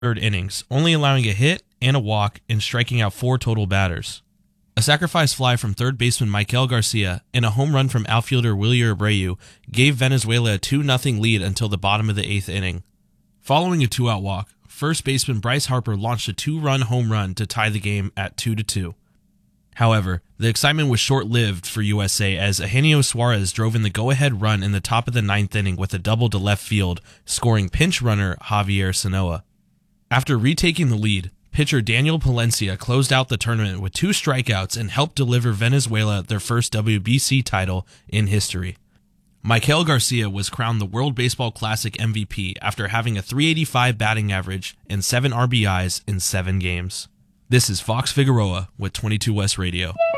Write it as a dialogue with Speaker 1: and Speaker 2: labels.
Speaker 1: third innings, only allowing a hit and a walk and striking out 4 total batters. A sacrifice fly from third baseman Michael Garcia and a home run from outfielder Wilyer Abreu gave Venezuela a 2-0 lead until the bottom of the 8th inning. Following a 2-out walk, first baseman Bryce Harper launched a 2-run home run to tie the game at 2-2. However, the excitement was short-lived for USA as Eugenio Suarez drove in the go-ahead run in the top of the 9th inning with a double to left field, scoring pinch runner Javier Sanoa. After retaking the lead, pitcher Daniel Palencia closed out the tournament with 2 strikeouts and helped deliver Venezuela their first WBC title in history. Michael Garcia was crowned the World Baseball Classic MVP after having a .385 batting average and 7 RBIs in 7 games. This is Fox Figueroa with 22 West Radio.